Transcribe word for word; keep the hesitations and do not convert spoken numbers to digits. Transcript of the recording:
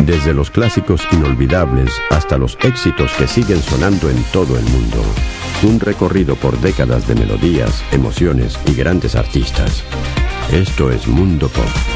Desde los clásicos inolvidables hasta los éxitos que siguen sonando en todo el mundo. Un recorrido por décadas de melodías, emociones y grandes artistas. Esto es Mundo Pop.